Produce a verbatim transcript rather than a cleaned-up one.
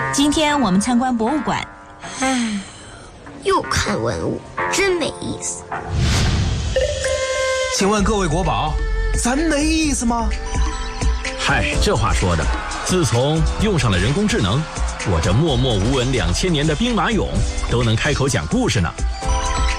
今天我们参观博物馆， 唉，又看文物，真没意思。 请问各位国宝，咱没意思吗？ 嗨，这话说的，自从用上了人工智能，我这默默无闻两千年的兵马俑都能开口讲故事呢。